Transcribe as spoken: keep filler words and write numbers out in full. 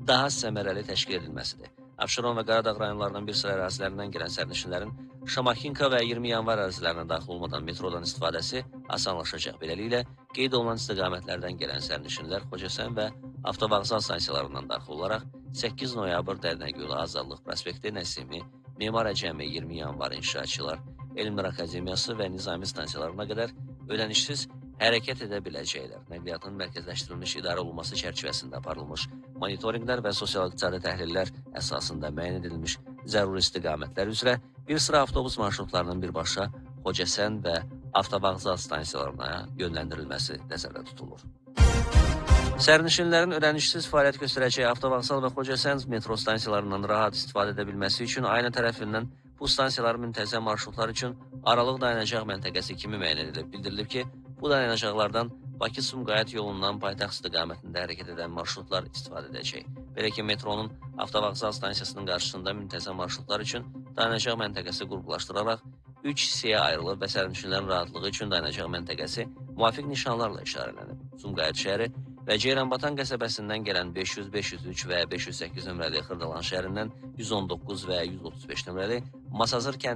daha səmərəli təşkil edilməsidir. Abşeron və Qaradağ rayonlarının bir sıra ərazilərindən gələn sərnişinlərin Şamaxınka və iyirmi yanvar ərazilərinə daxil olmadan metrodan istifadəsi asanlaşacaq. Beləliklə, qeyd olunan istiqamətlərdən gələn sərnişinlər Xocasən və avtovağzal stansiyalarından daxil olaraq səkkiz noyabr Dərnəgül, Azadlıq prospekti, Nəsimi, Memar Əcəmi, iyirmi yanvar İnşaatçılar, Elmlər Akademiyası və Nizami stansiyalarına qədər ödənişsiz hərəkət edə biləcəklər. Nəqliyyatın mərkəzləşdirilmiş idarə olunması çərçivəsində aparılmış monitorinqlər və sosial-iqtisadi təhlillər əsasında müəyyən edilmiş zəruri istiqamətlər üzrə bir sıra avtobus marşrutlarının birbaşa Xocasən və avtovağzal stansiyalarına yönləndirilməsi nəzərdə tutulur. Sərnişinlərin ödənişsiz fəaliyyət göstərəcəyi avtovağzal və Xocasən metro stansiyalarından rahat istifadə edə bilməsi üçün aynı tərəfindən bu stansiyaların müntəzəm marşrutlar üçün aralıq dayanacaq məntəqəsi kimi müəyyən edilib. Bildirilib ki, bu dayanacaqlardan Bakı-Sumqayıt yolundan paytaxt istiqamətində hərəkət edən marşrutlar istifadə edəcək. Belə ki, metronun avtovağzal stansiyasının qarşısında müntəzəm marşrutlar üçün dayanacaq məntəqəsi qruplaşdıraraq üç hissəyə ayrılıb və sərnişinlərin rahatlığı üçün dayanacaq məntəqəsi müvafiq nişanlarla işarələnib. Sumqayıt şəhəri və Ceyranbatan qəsəbəsindən gələn beş yüz, beş yüz üç və beş yüz səkkiz nömrəli Xırdalan şəhərindən yüz on doqquz və yüz otuz beş nömrəli Masazır kəndi